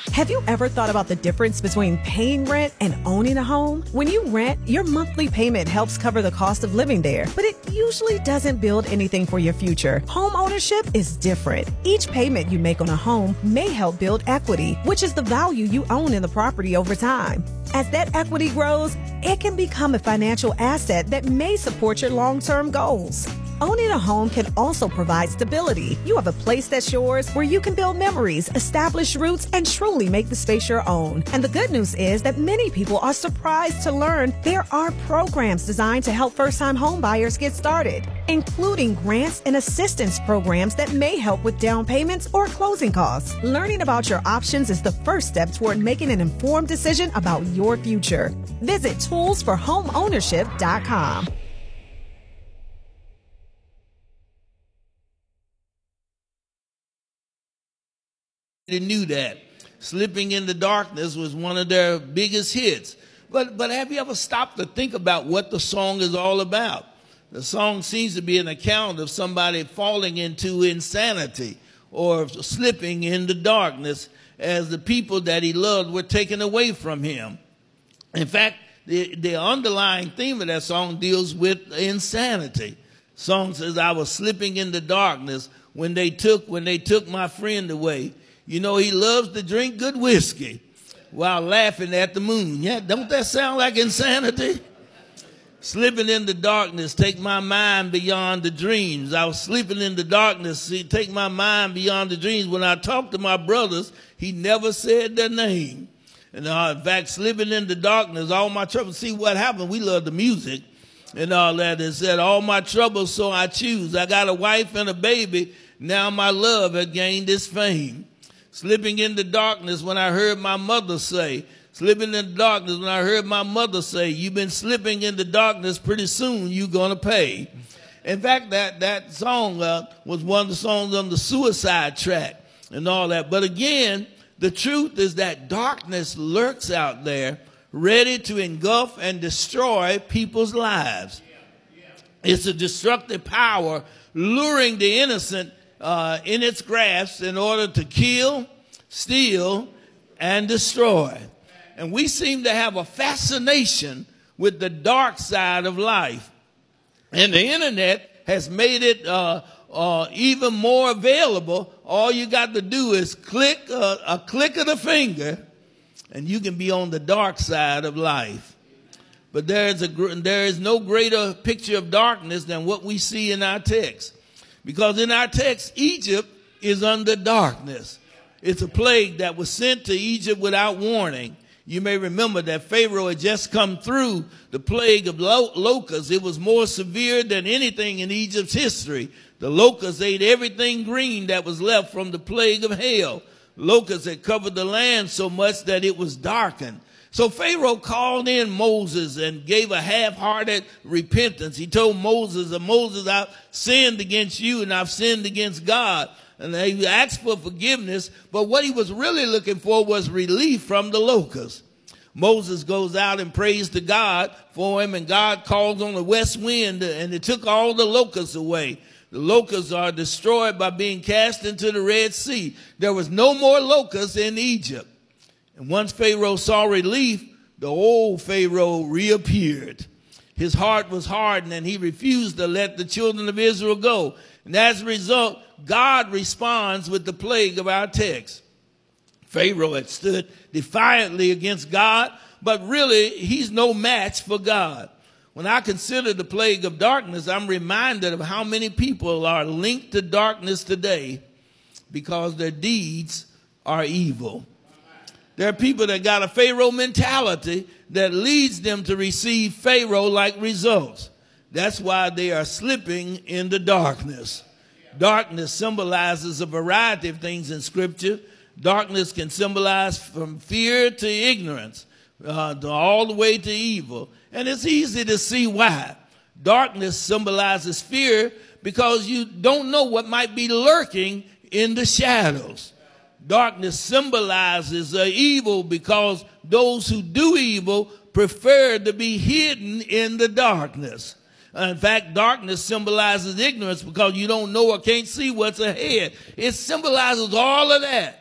Have you ever thought about the difference between paying rent and owning a home? When you rent, your monthly payment helps cover the cost of living there, but it usually doesn't build anything for your future. Home ownership is different. Each payment you make on a home may help build equity, which is the value you own in the property over time. As that equity grows, it can become a financial asset that may support your long-term goals. Owning a home can also provide stability. You have a place that's yours where you can build memories, establish roots, and truly make the space your own. And the good news is that many people are surprised to learn there are programs designed to help first-time home buyers get started, including grants and assistance programs that may help with down payments or closing costs. Learning about your options is the first step toward making an informed decision about your future. Visit toolsforhomeownership.com. They knew that. Slipping in the Darkness was one of their biggest hits. But have you ever stopped to think about what the song is all about? The song seems to be an account of somebody falling into insanity or slipping in the darkness as the people that he loved were taken away from him. In fact, the underlying theme of that song deals with insanity. The song says, I was slipping in the darkness when they took my friend away. You know, he loves to drink good whiskey while laughing at the moon. Yeah, don't that sound like insanity? Slipping in the darkness, take my mind beyond the dreams. I was sleeping in the darkness, take my mind beyond the dreams. When I talked to my brothers, he never said their name. And in fact, slipping in the darkness, all my troubles. See what happened? We love the music and all that. It said, all my troubles, so I choose. I got a wife and a baby. Now my love has gained this fame. Slipping in the darkness when I heard my mother say, slipping in the darkness when I heard my mother say, you've been slipping in the darkness, pretty soon you're going to pay. In fact, that song was one of the songs on the Suicide track and all that. But again, the truth is that darkness lurks out there, ready to engulf and destroy people's lives. It's a destructive power luring the innocent in its grasp in order to kill, steal, and destroy. And we seem to have a fascination with the dark side of life. And the internet has made it even more available. All you got to do is click a click of the finger, and you can be on the dark side of life. But there is no greater picture of darkness than what we see in our text. Because in our text, Egypt is under darkness. It's a plague that was sent to Egypt without warning. You may remember that Pharaoh had just come through the plague of locusts. It was more severe than anything in Egypt's history. The locusts ate everything green that was left from the plague of hail. Locusts had covered the land so much that it was darkened. So Pharaoh called in Moses and gave a half-hearted repentance. He told Moses, Moses, I've sinned against you and I've sinned against God. And he asked for forgiveness, but what he was really looking for was relief from the locusts. Moses goes out and prays to God for him, and God calls on the west wind, and it took all the locusts away. The locusts are destroyed by being cast into the Red Sea. There was no more locusts in Egypt. And once Pharaoh saw relief, the old Pharaoh reappeared. His heart was hardened, and he refused to let the children of Israel go. And as a result, God responds with the plague of our text. Pharaoh had stood defiantly against God, but really, he's no match for God. When I consider the plague of darkness, I'm reminded of how many people are linked to darkness today because their deeds are evil. There are people that got a Pharaoh mentality that leads them to receive Pharaoh-like results. That's why they are slipping in the darkness. Darkness symbolizes a variety of things in Scripture. Darkness can symbolize from fear to ignorance, all the way to evil. And it's easy to see why. Darkness symbolizes fear because you don't know what might be lurking in the shadows. Darkness symbolizes evil because those who do evil prefer to be hidden in the darkness. In fact, darkness symbolizes ignorance because you don't know or can't see what's ahead. It symbolizes all of that.